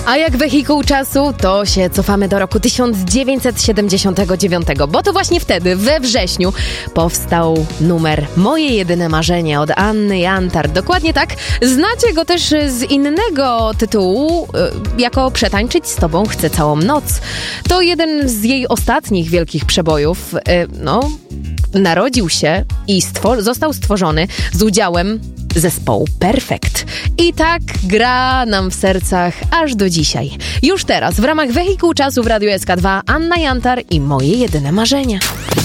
A jak wehikuł czasu, to się cofamy do roku 1979, bo to właśnie wtedy, we wrześniu, powstał numer Moje jedyne marzenie od Anny Jantar. Dokładnie tak. Znacie go też z innego tytułu, jako Przetańczyć z tobą chcę całą noc. To jeden z jej ostatnich wielkich przebojów. Narodził się i został stworzony z udziałem zespołu Perfekt. I tak gra nam w sercach aż do dzisiaj. Już teraz w ramach Wehikuł Czasu w Radiu SK2 Anna Jantar i Moje jedyne marzenie.